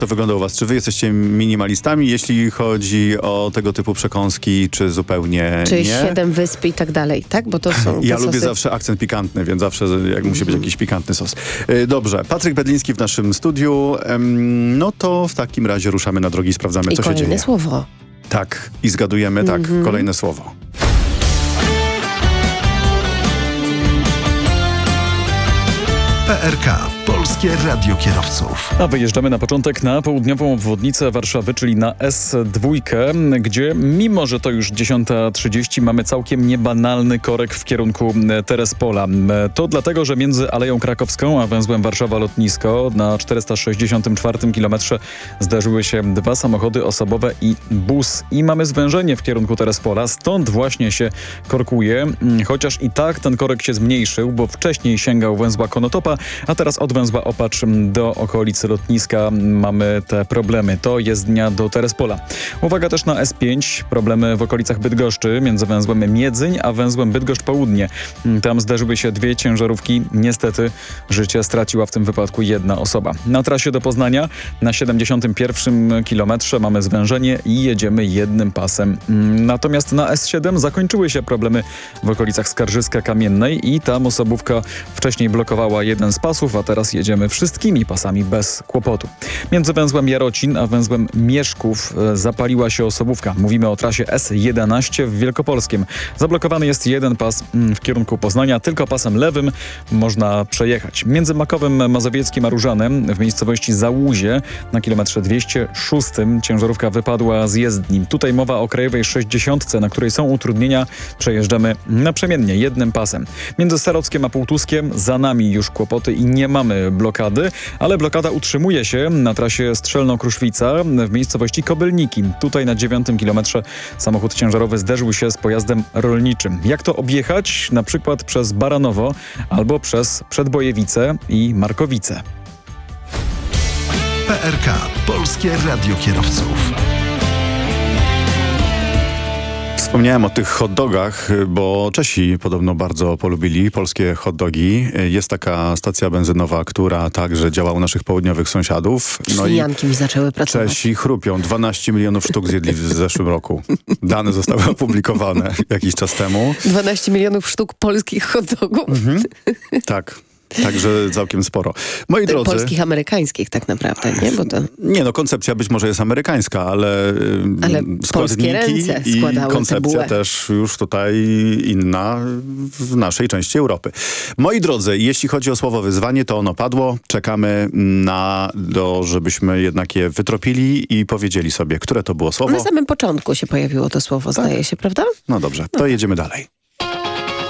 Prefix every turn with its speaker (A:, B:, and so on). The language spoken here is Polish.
A: To wygląda u was? Czy wy jesteście minimalistami, jeśli chodzi o tego typu przekąski, czy zupełnie
B: Czy
A: nie?
B: 7 wysp i tak dalej, tak? Bo to są
A: Ja
B: te
A: lubię
B: sosy...
A: zawsze akcent pikantny, więc zawsze jak musi być jakiś pikantny sos. Dobrze, Patryk Bedliński w naszym studiu. No to w takim razie ruszamy na drogi i sprawdzamy, co się dzieje.
B: I kolejne słowo.
A: Tak, i zgadujemy, tak, kolejne słowo.
C: PRK, Polskie Radio Kierowców.
D: A wyjeżdżamy na początek na południową obwodnicę Warszawy, czyli na S2, gdzie mimo, że to już 10:30 mamy całkiem niebanalny korek w kierunku Terespola. To dlatego, że między Aleją Krakowską a węzłem Warszawa-Lotnisko na 464 kilometrze zdarzyły się 2 samochody osobowe i bus. I mamy zwężenie w kierunku Terespola, stąd właśnie się korkuje, chociaż i tak ten korek się zmniejszył, bo wcześniej sięgał węzła Konotopa, a teraz od węzła Opacz do okolicy lotniska mamy te problemy. To jezdnia do Terespola. Uwaga też na S5. Problemy w okolicach Bydgoszczy między węzłem Miedzyń a węzłem Bydgoszcz Południe. Tam zdarzyły się 2 ciężarówki. Niestety życie straciła w tym wypadku 1 osoba. Na trasie do Poznania na 71 kilometrze mamy zwężenie i jedziemy jednym pasem. Natomiast na S7 zakończyły się problemy w okolicach Skarżyska-Kamiennej i tam osobówka wcześniej blokowała jeden z pasów, a teraz jedziemy wszystkimi pasami bez kłopotu. Między węzłem Jarocin a węzłem Mieszków zapaliła się osobówka. Mówimy o trasie S11 w Wielkopolskiem. Zablokowany jest jeden pas w kierunku Poznania, tylko pasem lewym można przejechać. Między Makowem Mazowieckim a Różanem w miejscowości Załuzie na kilometrze 206 ciężarówka wypadła z jezdni. Tutaj mowa o krajowej 60, na której są utrudnienia. Przejeżdżamy naprzemiennie jednym pasem. Między Starockiem a Półtuskiem za nami już kłopoty i nie mamy blokady, ale blokada utrzymuje się na trasie Strzelno-Kruszwica w miejscowości Kobylniki. Tutaj na 9 kilometrze samochód ciężarowy zderzył się z pojazdem rolniczym. Jak to objechać? Na przykład przez Baranowo albo przez Przedbojewice i Markowice.
C: PRK, Polskie Radio Kierowców.
A: Wspomniałem o tych hot dogach, bo Czesi podobno bardzo polubili polskie hot dogi. Jest taka stacja benzynowa, która także działa u naszych południowych sąsiadów.
B: Ślinianki mi zaczęły pracować.
A: Czesi chrupią. 12 milionów sztuk zjedli w zeszłym roku. Dane zostały opublikowane jakiś czas temu.
B: 12 milionów sztuk polskich hot dogów.
A: Tak. Także całkiem sporo. Moi drodzy...
B: Polskich, amerykańskich tak naprawdę, nie? Bo to...
A: Nie, no koncepcja być może jest amerykańska, ale
B: polskie ręce
A: i
B: składały
A: koncepcja
B: cebułę.
A: też już tutaj inna w naszej części Europy. Moi drodzy, jeśli chodzi o słowo wyzwanie, to ono padło. Czekamy żebyśmy jednak je wytropili i powiedzieli sobie, które to było słowo.
B: Na samym początku się pojawiło to słowo, zdaje się, prawda?
A: No dobrze, to jedziemy dalej.